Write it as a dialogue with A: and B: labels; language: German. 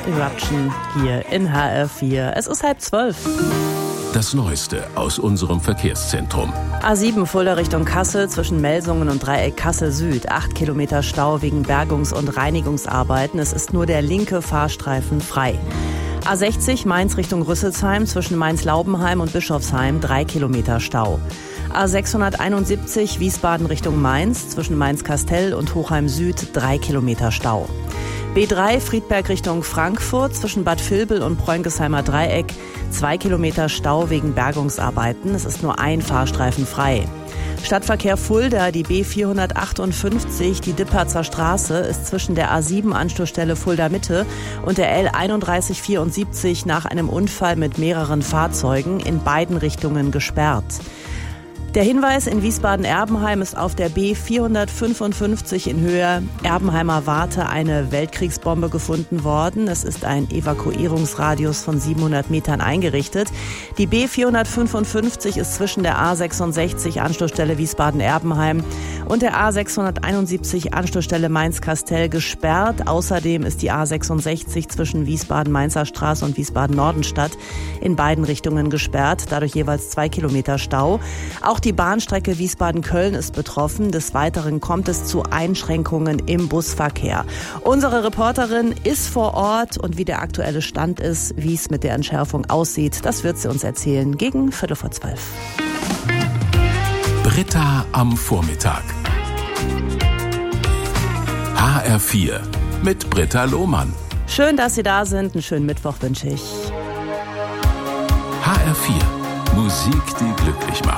A: Eruption hier in HR4. Es ist 11:30.
B: Das Neueste aus unserem Verkehrszentrum.
A: A7 Fulda Richtung Kassel zwischen Melsungen und Dreieck Kassel Süd. 8 Kilometer Stau wegen Bergungs- und Reinigungsarbeiten. Es ist nur der linke Fahrstreifen frei. A60 Mainz Richtung Rüsselsheim zwischen Mainz-Laubenheim und Bischofsheim. 3 Kilometer Stau. A671 Wiesbaden Richtung Mainz zwischen Mainz-Kastel und Hochheim Süd. 3 Kilometer Stau. B3 Friedberg Richtung Frankfurt zwischen Bad Vilbel und Preunckesheimer Dreieck. 2 Kilometer Stau wegen Bergungsarbeiten. Es ist nur ein Fahrstreifen frei. Stadtverkehr Fulda, die B458, die Dipperzer Straße, ist zwischen der A7 Anschlussstelle Fulda Mitte und der L3174 nach einem Unfall mit mehreren Fahrzeugen in beiden Richtungen gesperrt. Der Hinweis: in Wiesbaden-Erbenheim ist auf der B455 in Höhe Erbenheimer Warte eine Weltkriegsbombe gefunden worden. Es ist ein Evakuierungsradius von 700 Metern eingerichtet. Die B455 ist zwischen der A66 Anschlussstelle Wiesbaden-Erbenheim und der A671 Anschlussstelle Mainz-Kastel gesperrt. Außerdem ist die A66 zwischen Wiesbaden-Mainzer Straße und Wiesbaden-Nordenstadt in beiden Richtungen gesperrt, dadurch jeweils 2 Kilometer Stau. Auch die Bahnstrecke Wiesbaden-Köln ist betroffen. Des Weiteren kommt es zu Einschränkungen im Busverkehr. Unsere Reporterin ist vor Ort und wie der aktuelle Stand ist, wie es mit der Entschärfung aussieht, das wird sie uns erzählen gegen 11:45.
B: Britta am Vormittag. HR4 mit Britta Lohmann.
A: Schön, dass Sie da sind. Einen schönen Mittwoch wünsche ich.
B: HR4. Musik, die glücklich macht.